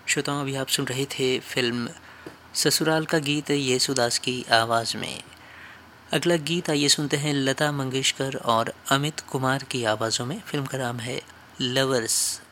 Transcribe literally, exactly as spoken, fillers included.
श्रोताओं, अभी आप सुन रहे थे फिल्म ससुराल का गीत येसुदास की आवाज़ में। अगला गीत आइए सुनते हैं लता मंगेशकर और अमित कुमार की आवाज़ों में। फिल्म का नाम है लवर्स।